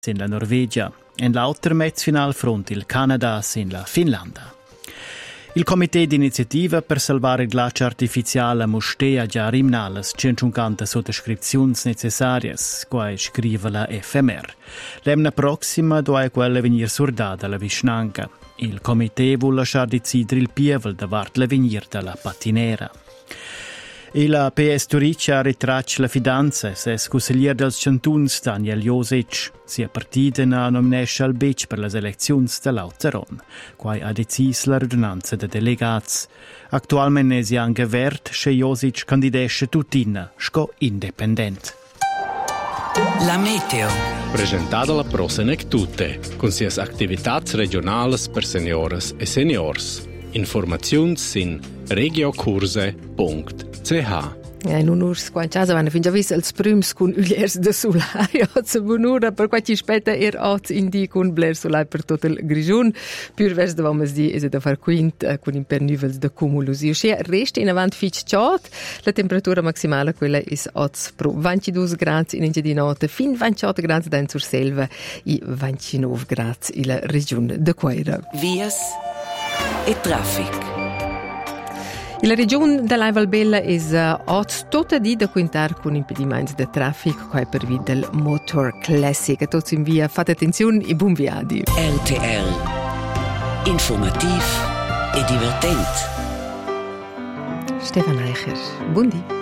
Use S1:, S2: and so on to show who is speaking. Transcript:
S1: in la Norvegia e l'altro mezzfinal front il Canada in la Finlandia. Il Comité d'Iniziativa per salvare il glaciare artificiale Mustea già rimnale 150 sottoscrizioni necessarie, come scrive la FMR. L'emna prossima dove quella venire surdata alla Vishnanka. Il Comité vuole lasciare decidere il pievel davanti l'avvenire della patinera. Il PS Turiccia ritraccia la fidanza se consigliere del Chantuns Daniel Josic sia partita na nominascia al Bec per le elezioni dell'Auteron, quai ha deciso la radunanza de delegats. Attualmente si anche vert che Josic candidesce tutina, sco independent.
S2: La meteo.
S3: Presentata la Prosenec Tutte, con sias attivitats regionales per senioras e seniors. Informazioni sin regiocurse.ch.
S4: In un'urs quanciasa vanno fin già visto els prüms con uliers de solai az bunura per quaci spetta az indi con bler solai per tot il grigiun pur vers de vamas di da far quint con impernuvels de cumulus io sia resta in avant fich chat la temperatura maximale quella is az pro 22 gradi in di notte fin 28 gradi da in sur selva e 29 gradi in la regione de Queira.
S2: Vias e traffic.
S4: La regione della Valbella è tutta di da quintare con impedimenti di traffico qua per via del Motor Classic. A tutti in via, fate attenzione e buon viaggio.
S2: RTL. Informativ e divertente.
S4: Stefan Eicher, buon dì.